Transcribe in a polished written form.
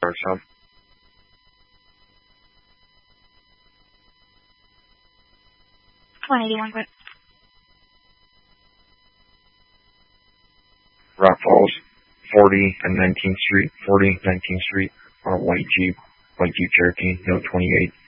Some 181 Brooke. Rock Falls, 40 and 19th Street, 40, 19th Street, white Jeep Cherokee, no 28.